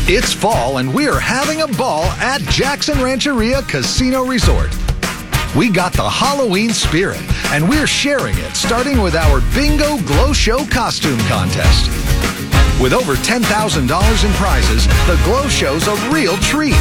It's fall and we're having a ball at Jackson Rancheria Casino Resort. We got the Halloween spirit and we're sharing it starting with our Bingo Glow Show costume contest. With over $10,000 in prizes, the Glow Show's a real treat.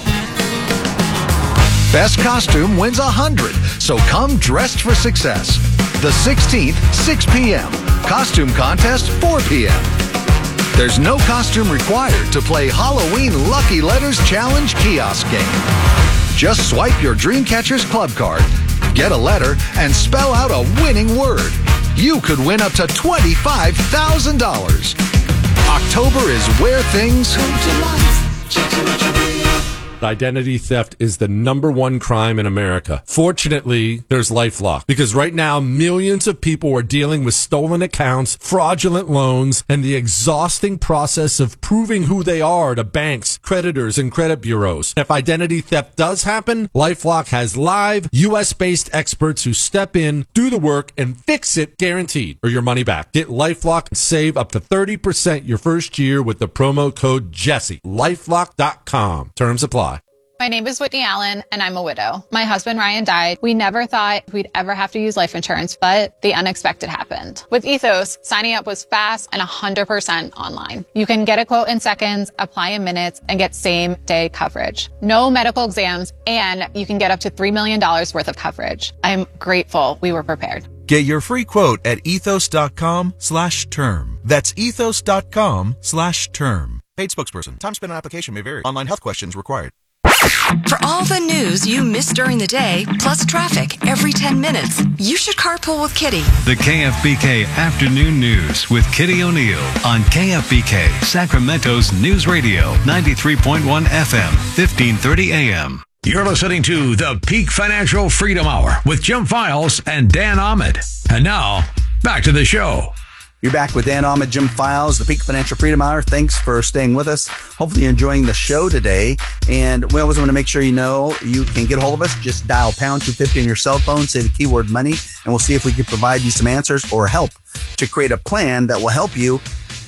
Best costume wins $100, so come dressed for success. The 16th, 6 p.m. Costume contest, 4 p.m. There's no costume required to play Halloween Lucky Letters Challenge kiosk game. Just swipe your Dreamcatcher's club card, get a letter, and spell out a winning word. You could win up to $25,000. October is where things come to life. Identity theft is the #1 crime in America. Fortunately, there's LifeLock, because right now millions of people are dealing with stolen accounts, fraudulent loans, and the exhausting process of proving who they are to banks, creditors, and credit bureaus. If identity theft does happen, LifeLock has live US-based experts who step in, do the work, and fix it guaranteed, or your money back. Get LifeLock and save up to 30% your first year with the promo code Jesse. LifeLock.com. Terms apply. My name is Whitney Allen, and I'm a widow. My husband, Ryan, died. We never thought we'd ever have to use life insurance, but the unexpected happened. With Ethos, signing up was fast and 100% online. You can get a quote in seconds, apply in minutes, and get same-day coverage. No medical exams, and you can get up to $3 million worth of coverage. I'm grateful we were prepared. Get your free quote at ethos.com/term. That's ethos.com/term. Paid spokesperson. Time spent on application may vary. Online health questions required. For all the news you missed during the day, plus traffic every 10 minutes, you should carpool with Kitty. The KFBK Afternoon News with Kitty O'Neill on KFBK, Sacramento's News Radio, 93.1 FM, 1530 AM. You're listening to the Peak Financial Freedom Hour with Jim Files and Dan Ahmed. And now, back to the show. You're back with Dan Ahmed, Jim Files, the Peak Financial Freedom Hour. Thanks for staying with us. Hopefully you're enjoying the show today. And we always want to make sure you know you can get a hold of us. Just dial pound 250 on your cell phone, say the keyword money, and we'll see if we can provide you some answers or help to create a plan that will help you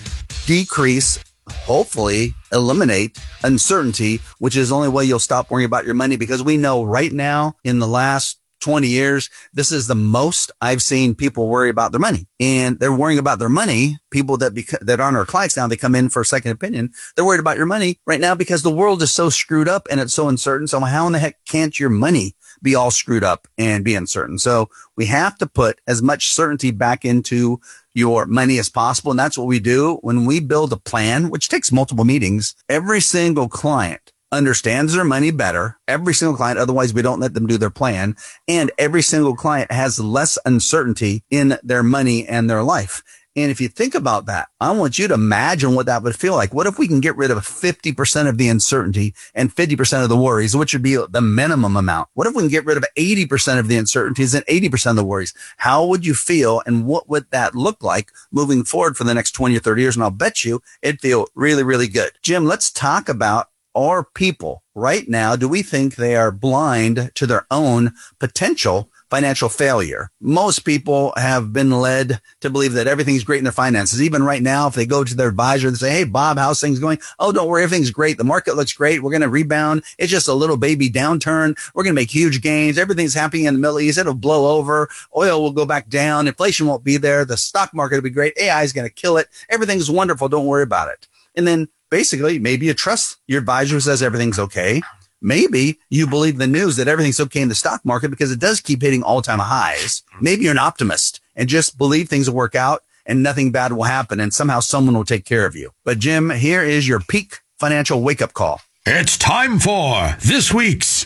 decrease, hopefully eliminate uncertainty, which is the only way you'll stop worrying about your money. Because we know right now in the last 20 years, this is the most I've seen people worry about their money. And they're worrying about their money. People that aren't our clients now, they come in for a second opinion. They're worried about your money right now because the world is so screwed up and it's so uncertain. So how in the heck can't your money be all screwed up and be uncertain? So we have to put as much certainty back into your money as possible. And that's what we do when we build a plan, which takes multiple meetings. Every single client understands their money better. Every single client. Otherwise, we don't let them do their plan. And every single client has less uncertainty in their money and their life. And if you think about that, I want you to imagine what that would feel like. What if we can get rid of 50% of the uncertainty and 50% of the worries, which would be the minimum amount? What if we can get rid of 80% of the uncertainties and 80% of the worries? How would you feel? And what would that look like moving forward for the next 20 or 30 years? And I'll bet you it'd feel really, really good. Jim, let's talk about our people right now. Do we think they are blind to their own potential financial failure? Most people have been led to believe that everything's great in their finances. Even right now, if they go to their advisor and say, "Hey, Bob, how's things going?" "Oh, don't worry. Everything's great. The market looks great. We're going to rebound. It's just a little baby downturn. We're going to make huge gains. Everything's happening in the Middle East. It'll blow over. Oil will go back down. Inflation won't be there. The stock market will be great. AI is going to kill it. Everything's wonderful. Don't worry about it." And then basically, maybe you trust your advisor who says everything's okay. Maybe you believe the news that everything's okay in the stock market because it does keep hitting all-time highs. Maybe you're an optimist and just believe things will work out and nothing bad will happen and somehow someone will take care of you. But Jim, here is your peak financial wake-up call. It's time for this week's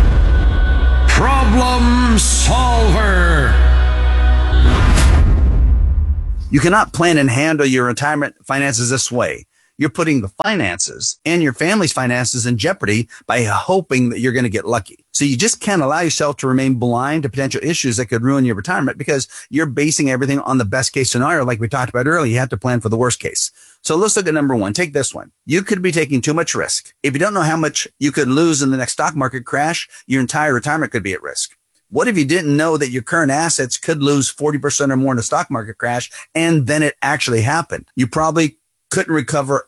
Problem Solver. You cannot plan and handle your retirement finances this way. You're putting the finances and your family's finances in jeopardy by hoping that you're going to get lucky. So you just can't allow yourself to remain blind to potential issues that could ruin your retirement because you're basing everything on the best case scenario. Like we talked about earlier, you have to plan for the worst case. So let's look at number one. Take this one. You could be taking too much risk. If you don't know how much you could lose in the next stock market crash, your entire retirement could be at risk. What if you didn't know that your current assets could lose 40% or more in the stock market crash and then it actually happened? You probably couldn't recover ever.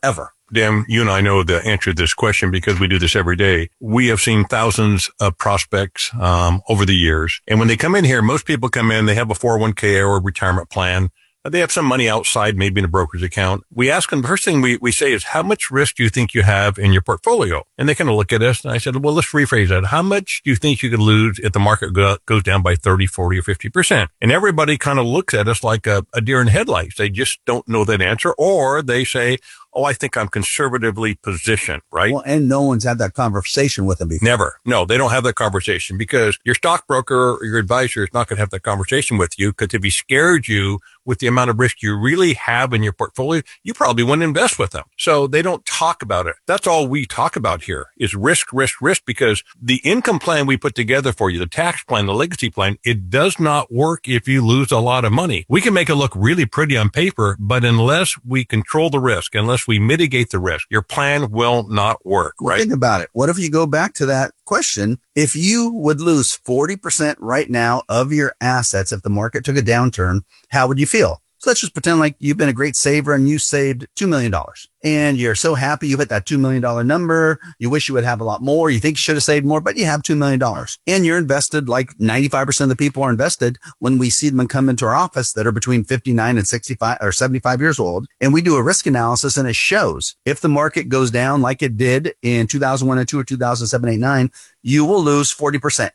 Dan, you and I know the answer to this question because we do this every day. We have seen thousands of prospects over the years. And when they come in here, most people come in, they have a 401k or a retirement plan. They have some money outside, maybe in a brokerage account. We ask them, the first thing we say is, how much risk do you think you have in your portfolio? And they kind of look at us, and I said, well, let's rephrase that. How much do you think you could lose if the market goes down by 30, 40, or 50%? And everybody kind of looks at us like a deer in headlights. They just don't know that answer, or they say, oh, I think I'm conservatively positioned, right? Well, and no one's had that conversation with them before. Never. No, they don't have that conversation because your stockbroker or your advisor is not going to have that conversation with you, because if he scared you with the amount of risk you really have in your portfolio, you probably wouldn't invest with them. So they don't talk about it. That's all we talk about here is risk, risk, risk, because the income plan we put together for you, the tax plan, the legacy plan, it does not work if you lose a lot of money. We can make it look really pretty on paper, but unless we control the risk, unless we mitigate the risk, your plan will not work, right? Think about it. What if you go back to that question? If you would lose 40% right now of your assets, if the market took a downturn, how would you feel? So let's just pretend like you've been a great saver and you saved $2 million. And you're so happy you hit that $2 million number. You wish you would have a lot more. You think you should have saved more, but you have $2 million. And you're invested like 95% of the people are invested when we see them come into our office that are between 59 and 65 or 75 years old. And we do a risk analysis and it shows if the market goes down like it did in 2001 and 2 or 2007, 8, 9, you will lose 40%.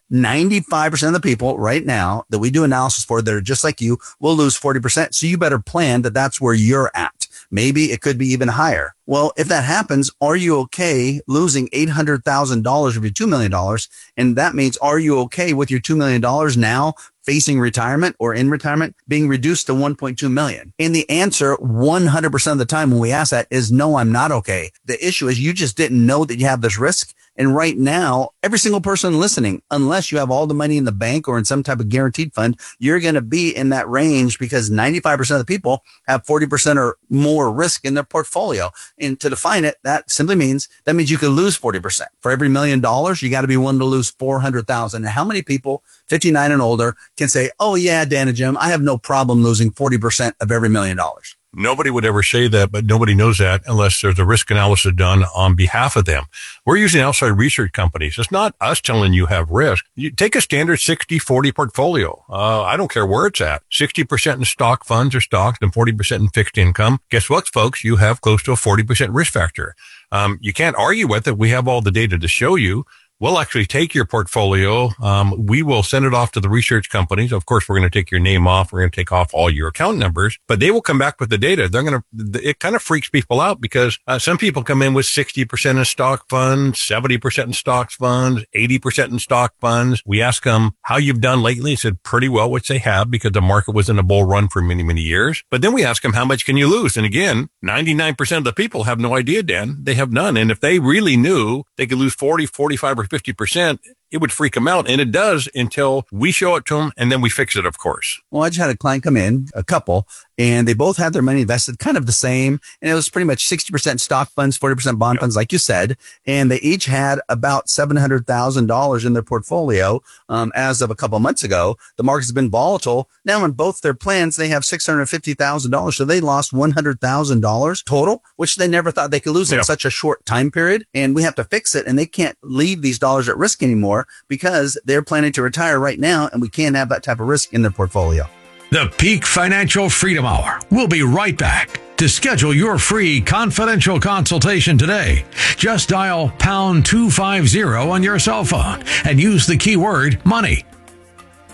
95% of the people right now that we do analysis for that are just like you will lose 40%. So you better plan that that's where you're at. Maybe it could be even higher. Well, if that happens, are you okay losing $800,000 of your $2 million? And that means, are you okay with your $2 million now facing retirement or in retirement being reduced to 1.2 million? And the answer 100% of the time when we ask that is no, I'm not okay. The issue is you just didn't know that you have this risk. And right now, every single person listening, unless you have all the money in the bank or in some type of guaranteed fund, you're going to be in that range because 95% of the people have 40% or more risk in their portfolio. And to define it, that simply means you could lose 40%. For every $1 million, you got to be willing to lose 400,000. And how many people 59 and older can say, oh yeah, Dan and Jim, I have no problem losing 40% of every $1 million? Nobody would ever say that, but nobody knows that unless there's a risk analysis done on behalf of them. We're using outside research companies. It's not us telling you have risk. You take a standard 60-40 portfolio. I don't care where it's at. 60% in stock funds or stocks and 40% in fixed income. Guess what, folks? You have close to a 40% risk factor. You can't argue with it. We have all the data to show you. We'll actually take your portfolio. We will send it off to the research companies. Of course, we're going to take your name off. We're going to take off all your account numbers, but they will come back with the data. It kind of freaks people out because some people come in with 60% in stock funds, 70% in stocks funds, 80% in stock funds. We ask them how you've done lately. They said pretty well, which they have because the market was in a bull run for many, many years. But then we ask them how much can you lose? And again, 99% of the people have no idea, Dan. They have none. And if they really knew they could lose 40, 45, or 50%, it would freak them out. And it does until we show it to them and then we fix it, of course. Well, I just had a client come in, a couple, and they both had their money invested kind of the same. And it was pretty much 60% stock funds, 40% bond funds, like you said. And they each had about $700,000 in their portfolio as of a couple of months ago. The market's been volatile. Now in both their plans, they have $650,000. So they lost $100,000 total, which they never thought they could lose in such a short time period. And we have to fix it. And they can't leave these dollars at risk anymore because they're planning to retire right now, and we can't have that type of risk in their portfolio. The Peak Financial Freedom Hour. We'll be right back. To schedule your free confidential consultation today, just dial #250 on your cell phone and use the keyword money.